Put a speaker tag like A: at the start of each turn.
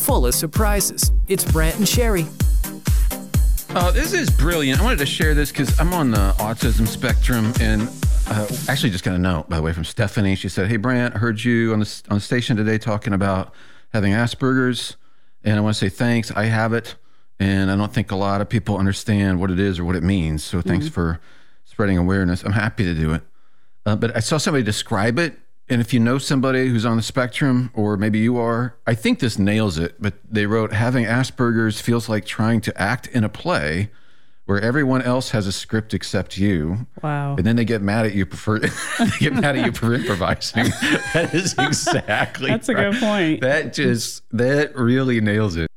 A: full of surprises. It's Brant and Sherry.
B: Oh, this is brilliant. I wanted to share this because I'm on the autism spectrum, and actually just got a note, by the way, from Stephanie. She said, "Hey, Brant, I heard you on the station today talking about having Asperger's, and I want to say thanks. I have it, and I don't think a lot of people understand what it is or what it means. So thanks for spreading awareness. I'm happy to do it." But I saw somebody describe it, and if you know somebody who's on the spectrum, or maybe you are, I think this nails it. But they wrote, having Asperger's feels like trying to act in a play where everyone else has a script except you.
C: Wow.
B: And then they get mad at you for improvising. That is exactly
C: That's a good point.
B: That really nails it.